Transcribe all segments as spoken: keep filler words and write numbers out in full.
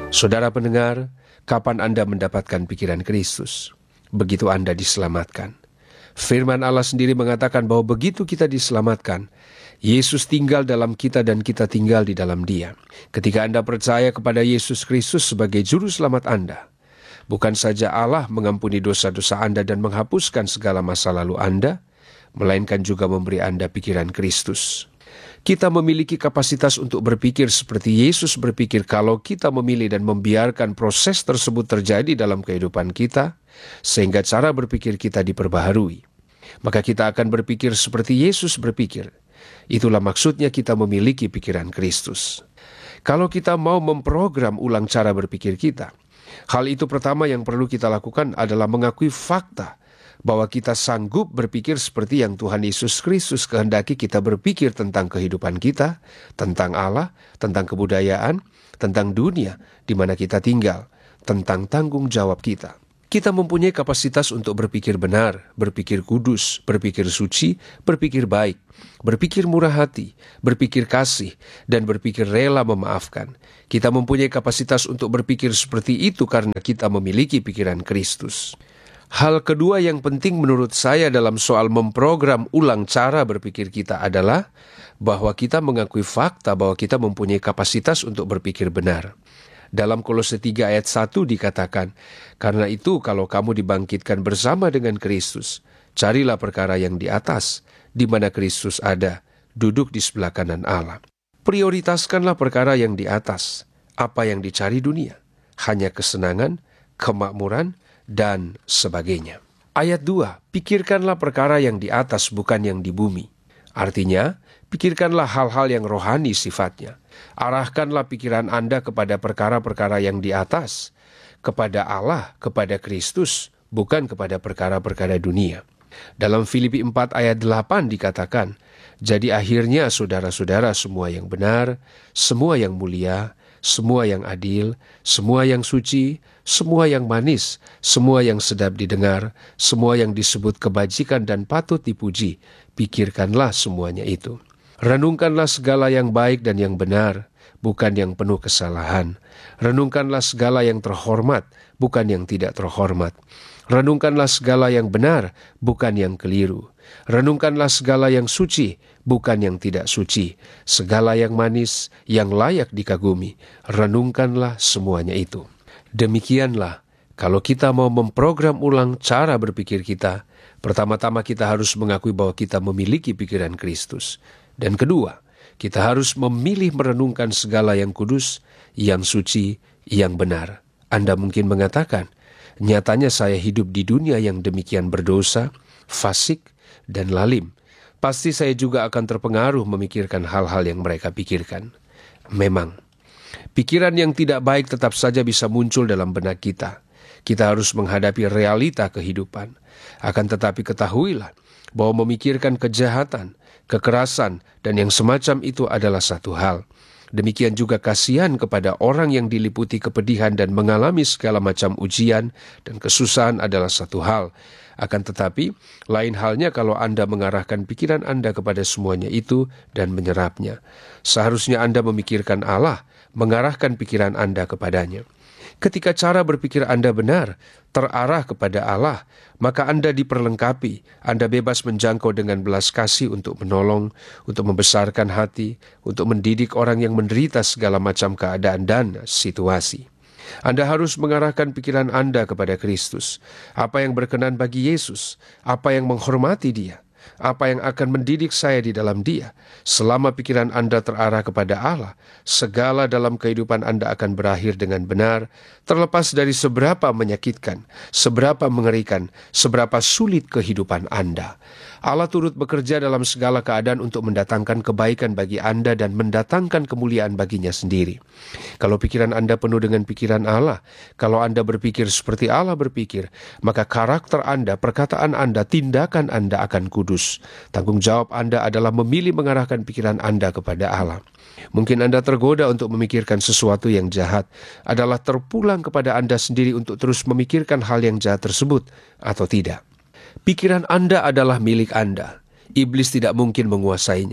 Saudara pendengar, kapan Anda mendapatkan pikiran Kristus? Begitu Anda diselamatkan. Firman Allah sendiri mengatakan bahwa begitu kita diselamatkan, Yesus tinggal dalam kita dan kita tinggal di dalam Dia. Ketika Anda percaya kepada Yesus Kristus sebagai juru selamat Anda, bukan saja Allah mengampuni dosa-dosa Anda dan menghapuskan segala masa lalu Anda, melainkan juga memberi Anda pikiran Kristus. Kita memiliki kapasitas untuk berpikir seperti Yesus berpikir kalau kita memilih dan membiarkan proses tersebut terjadi dalam kehidupan kita, sehingga cara berpikir kita diperbaharui. Maka kita akan berpikir seperti Yesus berpikir. Itulah maksudnya kita memiliki pikiran Kristus. Kalau kita mau memprogram ulang cara berpikir kita, hal itu pertama yang perlu kita lakukan adalah mengakui fakta bahwa kita sanggup berpikir seperti yang Tuhan Yesus Kristus kehendaki kita berpikir tentang kehidupan kita, tentang Allah, tentang kebudayaan, tentang dunia di mana kita tinggal, tentang tanggung jawab kita. Kita mempunyai kapasitas untuk berpikir benar, berpikir kudus, berpikir suci, berpikir baik, berpikir murah hati, berpikir kasih, dan berpikir rela memaafkan. Kita mempunyai kapasitas untuk berpikir seperti itu karena kita memiliki pikiran Kristus. Hal kedua yang penting menurut saya dalam soal memprogram ulang cara berpikir kita adalah bahwa kita mengakui fakta bahwa kita mempunyai kapasitas untuk berpikir benar. Dalam Kolose tiga ayat satu dikatakan, "Karena itu kalau kamu dibangkitkan bersama dengan Kristus, carilah perkara yang di atas, di mana Kristus ada, duduk di sebelah kanan Allah." Prioritaskanlah perkara yang di atas. Apa yang dicari dunia? Hanya kesenangan, kemakmuran, dan sebagainya. Ayat dua, pikirkanlah perkara yang di atas bukan yang di bumi. Artinya, pikirkanlah hal-hal yang rohani sifatnya. Arahkanlah pikiran Anda kepada perkara-perkara yang di atas, kepada Allah, kepada Kristus, bukan kepada perkara-perkara dunia. Dalam Filipi empat ayat delapan dikatakan, "Jadi akhirnya saudara-saudara semua yang benar, semua yang mulia, semua yang adil, semua yang suci, semua yang manis, semua yang sedap didengar, semua yang disebut kebajikan dan patut dipuji, pikirkanlah semuanya itu. Renungkanlah segala yang baik dan yang benar, bukan yang penuh kesalahan. Renungkanlah segala yang terhormat, bukan yang tidak terhormat. Renungkanlah segala yang benar, bukan yang keliru. Renungkanlah segala yang suci, bukan yang tidak suci. Segala yang manis, yang layak dikagumi. Renungkanlah semuanya itu." Demikianlah, kalau kita mau memprogram ulang cara berpikir kita, pertama-tama kita harus mengakui bahwa kita memiliki pikiran Kristus. Dan kedua, kita harus memilih merenungkan segala yang kudus, yang suci, yang benar. Anda mungkin mengatakan, "Nyatanya saya hidup di dunia yang demikian berdosa, fasik, dan lalim. Pasti saya juga akan terpengaruh memikirkan hal-hal yang mereka pikirkan." Memang, pikiran yang tidak baik tetap saja bisa muncul dalam benak kita. Kita harus menghadapi realita kehidupan. Akan tetapi ketahuilah bahwa memikirkan kejahatan, kekerasan, dan yang semacam itu adalah satu hal. Demikian juga kasihan kepada orang yang diliputi kepedihan dan mengalami segala macam ujian dan kesusahan adalah satu hal. Akan tetapi, lain halnya kalau Anda mengarahkan pikiran Anda kepada semuanya itu dan menyerapnya. Seharusnya Anda memikirkan Allah, mengarahkan pikiran Anda kepadanya. Ketika cara berpikir Anda benar, terarah kepada Allah, maka Anda diperlengkapi. Anda bebas menjangkau dengan belas kasih untuk menolong, untuk membesarkan hati, untuk mendidik orang yang menderita segala macam keadaan dan situasi. Anda harus mengarahkan pikiran Anda kepada Kristus. Apa yang berkenan bagi Yesus, apa yang menghormati Dia, apa yang akan mendidik saya di dalam Dia. Selama pikiran Anda terarah kepada Allah, segala dalam kehidupan Anda akan berakhir dengan benar, terlepas dari seberapa menyakitkan, seberapa mengerikan, seberapa sulit kehidupan Anda. Allah turut bekerja dalam segala keadaan untuk mendatangkan kebaikan bagi Anda dan mendatangkan kemuliaan baginya sendiri. Kalau pikiran Anda penuh dengan pikiran Allah, kalau Anda berpikir seperti Allah berpikir, maka karakter Anda, perkataan Anda, tindakan Anda akan kudus. Tanggung jawab Anda adalah memilih mengarahkan pikiran Anda kepada Allah. Mungkin Anda tergoda untuk memikirkan sesuatu yang jahat, adalah terpulang kepada Anda sendiri untuk terus memikirkan hal yang jahat tersebut atau tidak. Pikiran Anda adalah milik Anda. Iblis tidak mungkin menguasainya.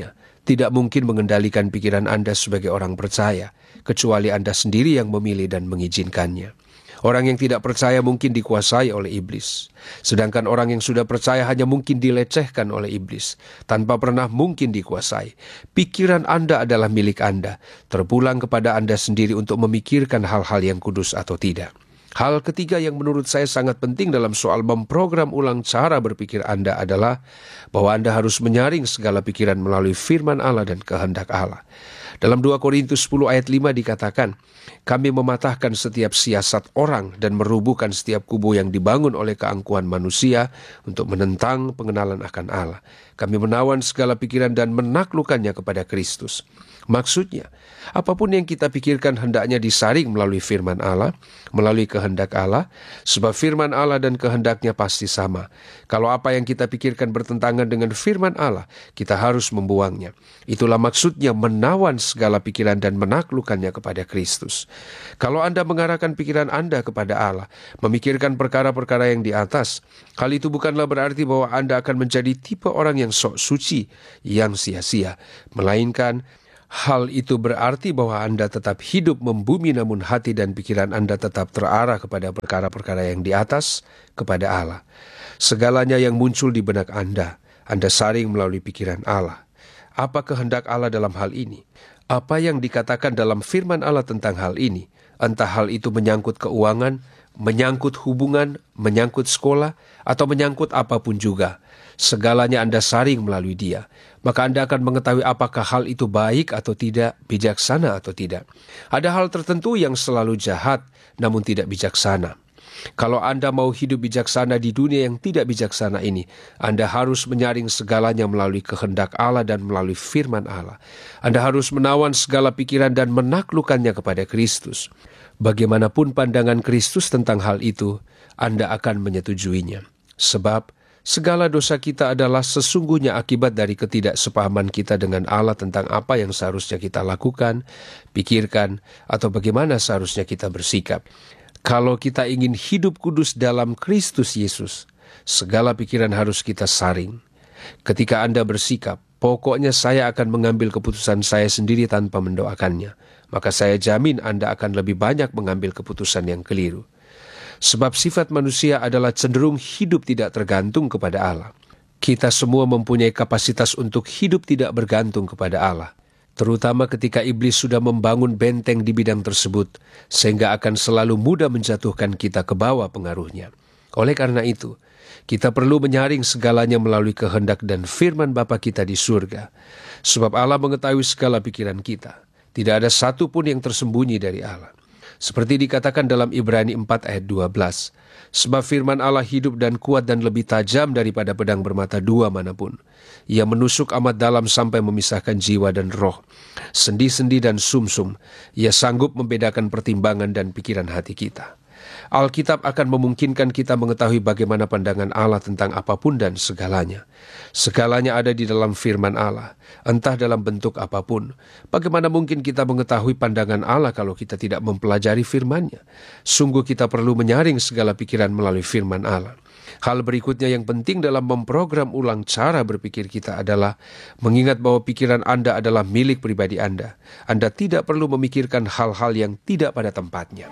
tidak mungkin mengendalikan pikiran Anda sebagai orang percaya, kecuali Anda sendiri yang memilih dan mengizinkannya. Orang yang tidak percaya mungkin dikuasai oleh iblis, sedangkan orang yang sudah percaya hanya mungkin dilecehkan oleh iblis, tanpa pernah mungkin dikuasai. Pikiran Anda adalah milik Anda, terpulang kepada Anda sendiri untuk memikirkan hal-hal yang kudus atau tidak. Hal ketiga yang menurut saya sangat penting dalam soal memprogram ulang cara berpikir Anda adalah bahwa Anda harus menyaring segala pikiran melalui firman Allah dan kehendak Allah. Dalam dua Korintus sepuluh ayat lima dikatakan, kami mematahkan setiap siasat orang dan merubuhkan setiap kubu yang dibangun oleh keangkuhan manusia untuk menentang pengenalan akan Allah. Kami menawan segala pikiran dan menaklukkannya kepada Kristus. Maksudnya, apapun yang kita pikirkan hendaknya disaring melalui firman Allah, melalui kehendak Allah, sebab firman Allah dan kehendaknya pasti sama. Kalau apa yang kita pikirkan bertentangan dengan firman Allah, kita harus membuangnya. Itulah maksudnya menawan segala pikiran dan menaklukkannya kepada Kristus. Kalau Anda mengarahkan pikiran Anda kepada Allah, memikirkan perkara-perkara yang di atas, hal itu bukanlah berarti bahwa Anda akan menjadi tipe orang yang sok suci, yang sia-sia, melainkan hal itu berarti bahwa Anda tetap hidup membumi namun hati dan pikiran Anda tetap terarah kepada perkara-perkara yang di atas, kepada Allah. Segalanya yang muncul di benak Anda, Anda saring melalui pikiran Allah. Apa kehendak Allah dalam hal ini? Apa yang dikatakan dalam firman Allah tentang hal ini? Entah hal itu menyangkut keuangan, menyangkut hubungan, menyangkut sekolah, atau menyangkut apapun juga. Segalanya Anda saring melalui Dia. Maka Anda akan mengetahui apakah hal itu baik atau tidak, bijaksana atau tidak. Ada hal tertentu yang selalu jahat, namun tidak bijaksana. Kalau Anda mau hidup bijaksana di dunia yang tidak bijaksana ini, Anda harus menyaring segalanya melalui kehendak Allah dan melalui firman Allah. Anda harus menawan segala pikiran dan menaklukkannya kepada Kristus. Bagaimanapun pandangan Kristus tentang hal itu, Anda akan menyetujuinya. Sebab segala dosa kita adalah sesungguhnya akibat dari ketidaksepahaman kita dengan Allah tentang apa yang seharusnya kita lakukan, pikirkan, atau bagaimana seharusnya kita bersikap. Kalau kita ingin hidup kudus dalam Kristus Yesus, segala pikiran harus kita saring. Ketika Anda bersikap, pokoknya saya akan mengambil keputusan saya sendiri tanpa mendoakannya, maka saya jamin Anda akan lebih banyak mengambil keputusan yang keliru. Sebab sifat manusia adalah cenderung hidup tidak tergantung kepada Allah. Kita semua mempunyai kapasitas untuk hidup tidak bergantung kepada Allah, terutama ketika iblis sudah membangun benteng di bidang tersebut, sehingga akan selalu mudah menjatuhkan kita ke bawah pengaruhnya. Oleh karena itu, kita perlu menyaring segalanya melalui kehendak dan firman Bapa kita di surga. Sebab Allah mengetahui segala pikiran kita. Tidak ada satu pun yang tersembunyi dari Allah. Seperti dikatakan dalam Ibrani empat ayat dua belas, sebab firman Allah hidup dan kuat dan lebih tajam daripada pedang bermata dua manapun. Ia menusuk amat dalam sampai memisahkan jiwa dan roh, sendi-sendi dan sumsum. Ia sanggup membedakan pertimbangan dan pikiran hati kita. Alkitab akan memungkinkan kita mengetahui bagaimana pandangan Allah tentang apapun dan segalanya. Segalanya ada di dalam firman Allah, entah dalam bentuk apapun. Bagaimana mungkin kita mengetahui pandangan Allah kalau kita tidak mempelajari firman-Nya? Sungguh kita perlu menyaring segala pikiran melalui firman Allah. Hal berikutnya yang penting dalam memprogram ulang cara berpikir kita adalah mengingat bahwa pikiran Anda adalah milik pribadi Anda. Anda tidak perlu memikirkan hal-hal yang tidak pada tempatnya.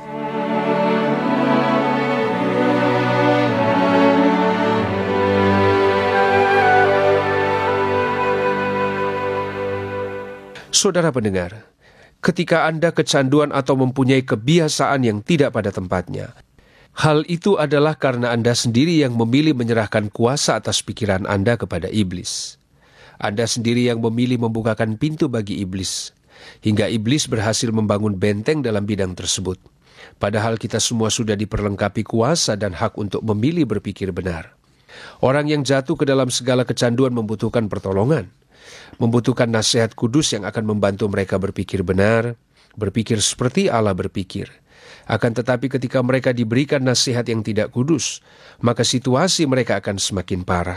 Saudara pendengar, ketika Anda kecanduan atau mempunyai kebiasaan yang tidak pada tempatnya, hal itu adalah karena Anda sendiri yang memilih menyerahkan kuasa atas pikiran Anda kepada iblis. Anda sendiri yang memilih membukakan pintu bagi iblis, hingga iblis berhasil membangun benteng dalam bidang tersebut. Padahal kita semua sudah diperlengkapi kuasa dan hak untuk memilih berpikir benar. Orang yang jatuh ke dalam segala kecanduan membutuhkan pertolongan, membutuhkan nasihat kudus yang akan membantu mereka berpikir benar, berpikir seperti Allah berpikir. Akan tetapi ketika mereka diberikan nasihat yang tidak kudus, maka situasi mereka akan semakin parah.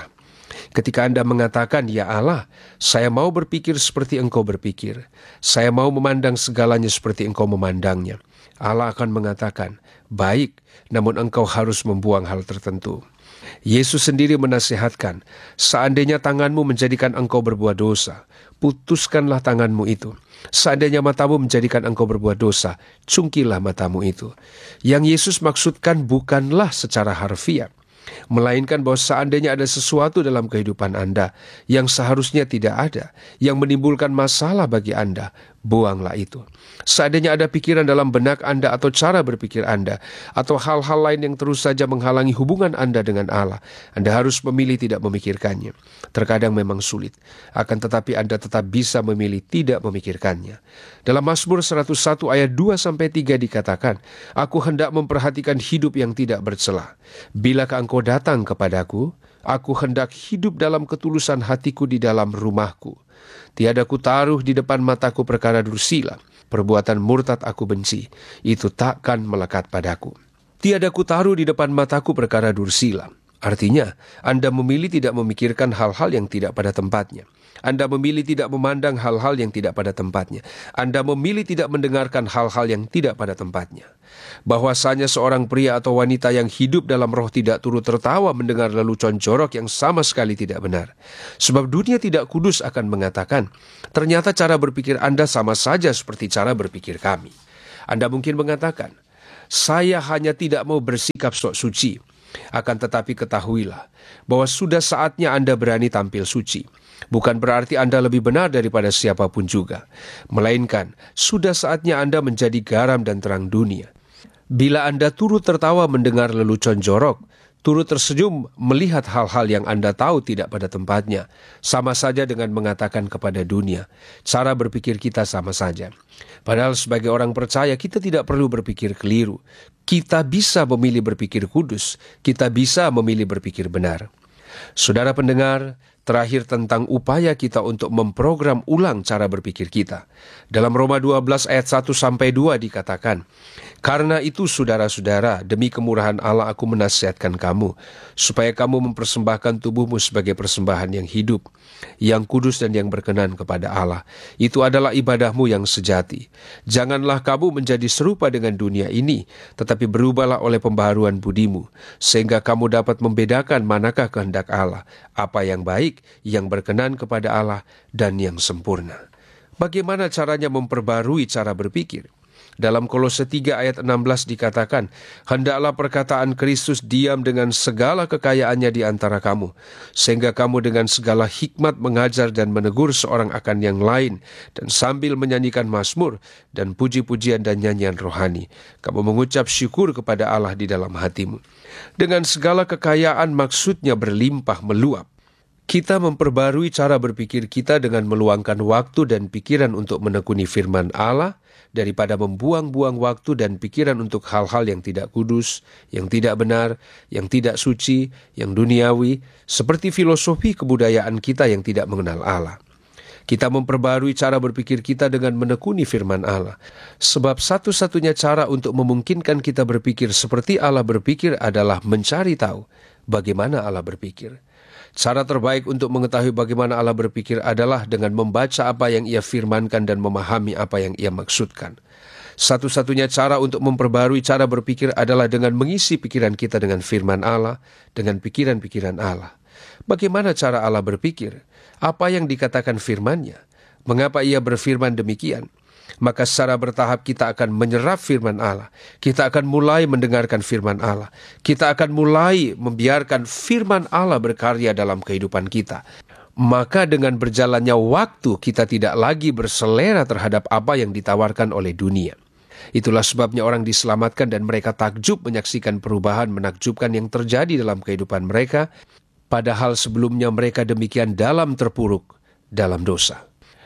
Ketika Anda mengatakan, "Ya Allah, saya mau berpikir seperti Engkau berpikir. Saya mau memandang segalanya seperti Engkau memandangnya." Allah akan mengatakan, "Baik, namun engkau harus membuang hal tertentu." Yesus sendiri menasihatkan, "Seandainya tanganmu menjadikan engkau berbuat dosa, putuskanlah tanganmu itu. Seandainya matamu menjadikan engkau berbuat dosa, cungkilah matamu itu." Yang Yesus maksudkan bukanlah secara harfiah, melainkan bahwa seandainya ada sesuatu dalam kehidupan Anda yang seharusnya tidak ada, yang menimbulkan masalah bagi Anda, buanglah itu. Seandainya ada pikiran dalam benak Anda atau cara berpikir Anda, atau hal-hal lain yang terus saja menghalangi hubungan Anda dengan Allah, Anda harus memilih tidak memikirkannya. Terkadang memang sulit, akan tetapi Anda tetap bisa memilih tidak memikirkannya. Dalam Mazmur seratus satu ayat dua sampai tiga dikatakan, "Aku hendak memperhatikan hidup yang tidak bercela. Bilakah engkau datang kepadaku, aku hendak hidup dalam ketulusan hatiku di dalam rumahku. Tiada ku taruh di depan mataku perkara dursila, perbuatan murtad aku benci, itu takkan melekat padaku." Tiada ku taruh di depan mataku perkara dursila. Artinya, Anda memilih tidak memikirkan hal-hal yang tidak pada tempatnya. Anda memilih tidak memandang hal-hal yang tidak pada tempatnya. Anda memilih tidak mendengarkan hal-hal yang tidak pada tempatnya. Bahwasanya seorang pria atau wanita yang hidup dalam roh tidak turut tertawa mendengar lelucon jorok yang sama sekali tidak benar. Sebab dunia tidak kudus akan mengatakan, "Ternyata cara berpikir Anda sama saja seperti cara berpikir kami." Anda mungkin mengatakan, "Saya hanya tidak mau bersikap sok suci." Akan tetapi ketahuilah bahwa sudah saatnya Anda berani tampil suci. Bukan berarti Anda lebih benar daripada siapapun juga, melainkan sudah saatnya Anda menjadi garam dan terang dunia. Bila Anda turut tertawa mendengar lelucon jorok, turut tersenyum melihat hal-hal yang Anda tahu tidak pada tempatnya, sama saja dengan mengatakan kepada dunia, cara berpikir kita sama saja. Padahal sebagai orang percaya kita tidak perlu berpikir keliru. Kita bisa memilih berpikir kudus, kita bisa memilih berpikir benar. Saudara pendengar, terakhir tentang upaya kita untuk memprogram ulang cara berpikir kita. Dalam Roma dua belas ayat satu sampai dua dikatakan, "Karena itu saudara-saudara, demi kemurahan Allah aku menasihatkan kamu, supaya kamu mempersembahkan tubuhmu sebagai persembahan yang hidup, yang kudus dan yang berkenan kepada Allah. Itu adalah ibadahmu yang sejati. Janganlah kamu menjadi serupa dengan dunia ini, tetapi berubahlah oleh pembaharuan budimu, sehingga kamu dapat membedakan manakah kehendak Allah, apa yang baik, yang berkenan kepada Allah, dan yang sempurna." Bagaimana caranya memperbarui cara berpikir? Dalam Kolose tiga ayat enam belas dikatakan, "Hendaklah perkataan Kristus diam dengan segala kekayaannya di antara kamu, sehingga kamu dengan segala hikmat mengajar dan menegur seorang akan yang lain, dan sambil menyanyikan mazmur dan puji-pujian dan nyanyian rohani, kamu mengucap syukur kepada Allah di dalam hatimu." Dengan segala kekayaan maksudnya berlimpah meluap. Kita memperbarui cara berpikir kita dengan meluangkan waktu dan pikiran untuk menekuni firman Allah, daripada membuang-buang waktu dan pikiran untuk hal-hal yang tidak kudus, yang tidak benar, yang tidak suci, yang duniawi, seperti filosofi kebudayaan kita yang tidak mengenal Allah. Kita memperbarui cara berpikir kita dengan menekuni firman Allah. Sebab satu-satunya cara untuk memungkinkan kita berpikir seperti Allah berpikir adalah mencari tahu bagaimana Allah berpikir. Cara terbaik untuk mengetahui bagaimana Allah berpikir adalah dengan membaca apa yang Ia firmankan dan memahami apa yang Ia maksudkan. Satu-satunya cara untuk memperbarui cara berpikir adalah dengan mengisi pikiran kita dengan firman Allah, dengan pikiran-pikiran Allah. Bagaimana cara Allah berpikir? Apa yang dikatakan firman-Nya? Mengapa Ia berfirman demikian? Maka secara bertahap kita akan menyerap firman Allah. Kita akan mulai mendengarkan firman Allah. Kita akan mulai membiarkan firman Allah berkarya dalam kehidupan kita. Maka dengan berjalannya waktu kita tidak lagi berselera terhadap apa yang ditawarkan oleh dunia. Itulah sebabnya orang diselamatkan dan mereka takjub menyaksikan perubahan menakjubkan yang terjadi dalam kehidupan mereka, padahal sebelumnya mereka demikian dalam terpuruk dalam dosa.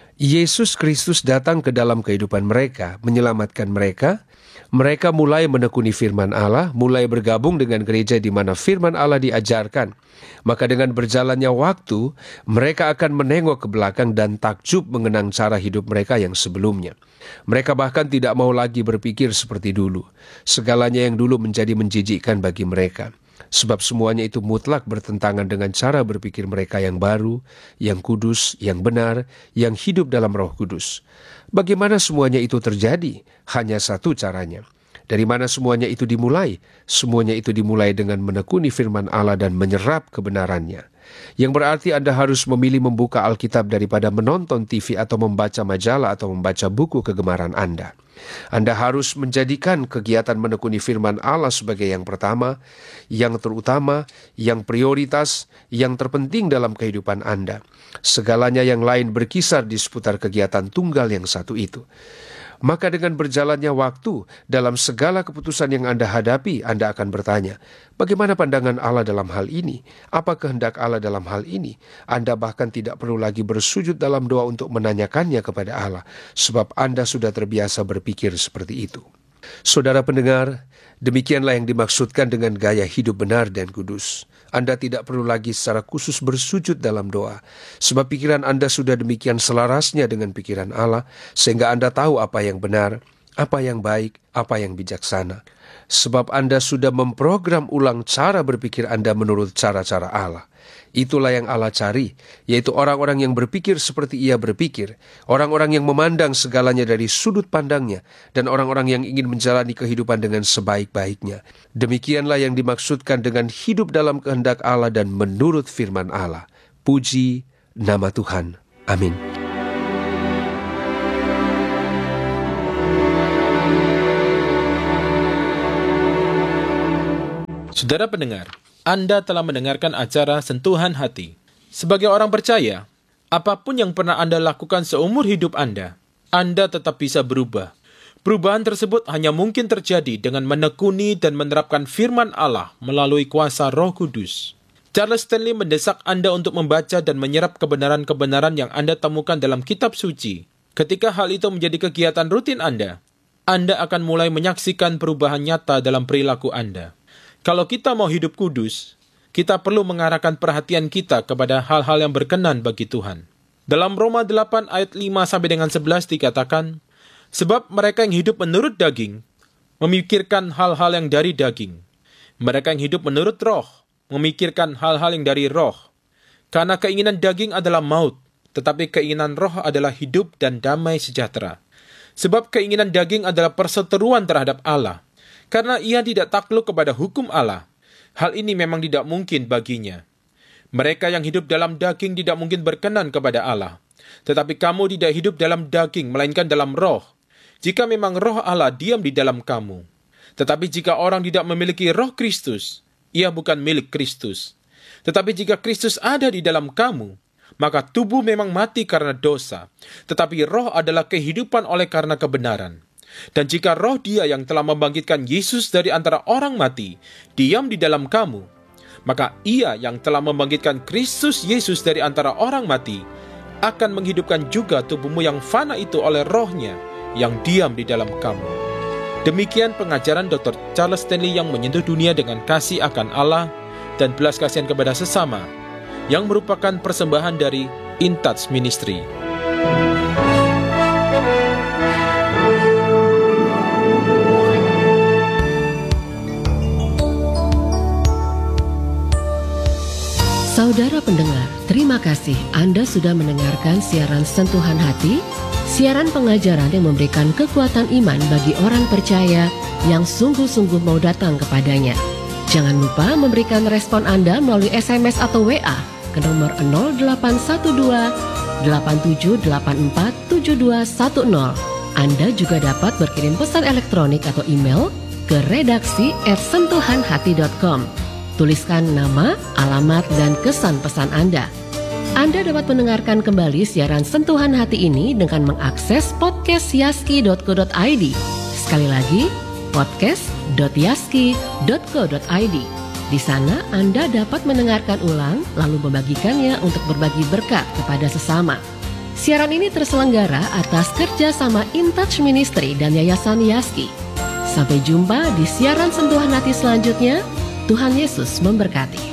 Yesus Kristus datang ke dalam kehidupan mereka, menyelamatkan mereka. Mereka mulai menekuni firman Allah, mulai bergabung dengan gereja di mana firman Allah diajarkan. Maka dengan berjalannya waktu, mereka akan menengok ke belakang dan takjub mengenang cara hidup mereka yang sebelumnya. Mereka bahkan tidak mau lagi berpikir seperti dulu. Segalanya yang dulu menjadi menjijikkan bagi mereka. Sebab semuanya itu mutlak bertentangan dengan cara berpikir mereka yang baru, yang kudus, yang benar, yang hidup dalam Roh Kudus. Bagaimana semuanya itu terjadi? Hanya satu caranya. Dari mana semuanya itu dimulai? Semuanya itu dimulai dengan menekuni firman Allah dan menyerap kebenarannya. Yang berarti Anda harus memilih membuka Alkitab daripada menonton T V atau membaca majalah atau membaca buku kegemaran Anda. Anda harus menjadikan kegiatan menekuni firman Allah sebagai yang pertama, yang terutama, yang prioritas, yang terpenting dalam kehidupan Anda. Segalanya yang lain berkisar di seputar kegiatan tunggal yang satu itu. Maka dengan berjalannya waktu, dalam segala keputusan yang Anda hadapi, Anda akan bertanya, bagaimana pandangan Allah dalam hal ini? Apa kehendak Allah dalam hal ini? Anda bahkan tidak perlu lagi bersujud dalam doa untuk menanyakannya kepada Allah, sebab Anda sudah terbiasa berpikir seperti itu. Saudara pendengar, demikianlah yang dimaksudkan dengan gaya hidup benar dan kudus. Anda tidak perlu lagi secara khusus bersujud dalam doa, sebab pikiran Anda sudah demikian selarasnya dengan pikiran Allah, sehingga Anda tahu apa yang benar, apa yang baik, apa yang bijaksana. Sebab Anda sudah memprogram ulang cara berpikir Anda menurut cara-cara Allah. Itulah yang Allah cari, yaitu orang-orang yang berpikir seperti Ia berpikir, orang-orang yang memandang segalanya dari sudut pandangnya, dan orang-orang yang ingin menjalani kehidupan dengan sebaik-baiknya. Demikianlah yang dimaksudkan dengan hidup dalam kehendak Allah dan menurut firman Allah. Puji nama Tuhan. Amin. Saudara pendengar, Anda telah mendengarkan acara Sentuhan Hati. Sebagai orang percaya, apapun yang pernah Anda lakukan seumur hidup Anda, Anda tetap bisa berubah. Perubahan tersebut hanya mungkin terjadi dengan menekuni dan menerapkan firman Allah melalui kuasa Roh Kudus. Charles Stanley mendesak Anda untuk membaca dan menyerap kebenaran-kebenaran yang Anda temukan dalam kitab suci. Ketika hal itu menjadi kegiatan rutin Anda, Anda akan mulai menyaksikan perubahan nyata dalam perilaku Anda. Kalau kita mau hidup kudus, kita perlu mengarahkan perhatian kita kepada hal-hal yang berkenan bagi Tuhan. Dalam Roma delapan ayat lima sampai dengan sebelas dikatakan, sebab mereka yang hidup menurut daging, memikirkan hal-hal yang dari daging. Mereka yang hidup menurut roh, memikirkan hal-hal yang dari roh. Karena keinginan daging adalah maut, tetapi keinginan roh adalah hidup dan damai sejahtera. Sebab keinginan daging adalah perseteruan terhadap Allah, karena ia tidak takluk kepada hukum Allah. Hal ini memang tidak mungkin baginya. Mereka yang hidup dalam daging tidak mungkin berkenan kepada Allah. Tetapi kamu tidak hidup dalam daging, melainkan dalam roh. Jika memang roh Allah diam di dalam kamu. Tetapi jika orang tidak memiliki roh Kristus, ia bukan milik Kristus. Tetapi jika Kristus ada di dalam kamu, maka tubuh memang mati karena dosa. Tetapi roh adalah kehidupan oleh karena kebenaran. Dan jika roh Dia yang telah membangkitkan Yesus dari antara orang mati diam di dalam kamu, maka Ia yang telah membangkitkan Kristus Yesus dari antara orang mati akan menghidupkan juga tubuhmu yang fana itu oleh rohnya yang diam di dalam kamu. Demikian pengajaran doktor Charles Stanley yang menyentuh dunia dengan kasih akan Allah dan belas kasihan kepada sesama, yang merupakan persembahan dari In Touch Ministry. Saudara pendengar, terima kasih Anda sudah mendengarkan siaran Sentuhan Hati, siaran pengajaran yang memberikan kekuatan iman bagi orang percaya yang sungguh-sungguh mau datang kepadanya. Jangan lupa memberikan respon Anda melalui S M S atau W A ke nomor nol delapan satu dua delapan tujuh delapan empat tujuh dua satu nol. Anda juga dapat berkirim pesan elektronik atau email ke redaksi at sentuhanhati dot com. Tuliskan nama, alamat, dan kesan pesan Anda. Anda dapat mendengarkan kembali siaran Sentuhan Hati ini dengan mengakses podcast yaski dot co dot i d. Sekali lagi, podcast dot yaski dot co dot i d. Di sana Anda dapat mendengarkan ulang, lalu membagikannya untuk berbagi berkat kepada sesama. Siaran ini terselenggara atas kerjasama In Touch Ministry dan Yayasan Yaski. Sampai jumpa di siaran Sentuhan Hati selanjutnya. Tuhan Yesus memberkati.